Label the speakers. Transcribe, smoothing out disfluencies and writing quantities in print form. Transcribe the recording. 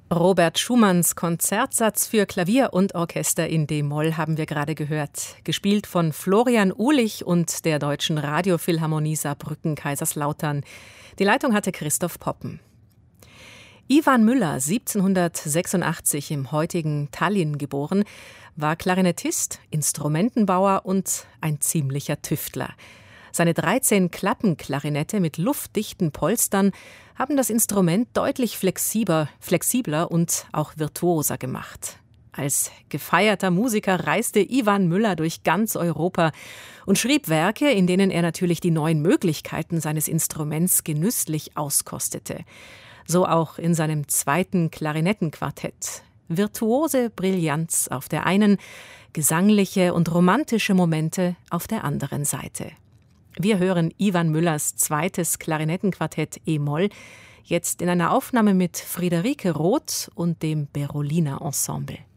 Speaker 1: Robert Schumanns Konzertsatz für Klavier und Orchester in d-Moll haben wir gerade gehört. Gespielt von Florian Uhlich und der Deutschen Radiophilharmonie Saarbrücken-Kaiserslautern. Die Leitung hatte Christoph Poppen. Ivan Müller, 1786 im heutigen Tallinn geboren, war Klarinettist, Instrumentenbauer und ein ziemlicher Tüftler. Seine 13 Klappenklarinette mit luftdichten Polstern haben das Instrument deutlich flexibler und auch virtuoser gemacht. Als gefeierter Musiker reiste Ivan Müller durch ganz Europa und schrieb Werke, in denen er natürlich die neuen Möglichkeiten seines Instruments genüsslich auskostete. So auch in seinem zweiten Klarinettenquartett. Virtuose Brillanz auf der einen, gesangliche und romantische Momente auf der anderen Seite. Wir hören Ivan Müllers zweites Klarinettenquartett e-Moll, jetzt in einer Aufnahme mit Friederike Roth und dem Berolina Ensemble.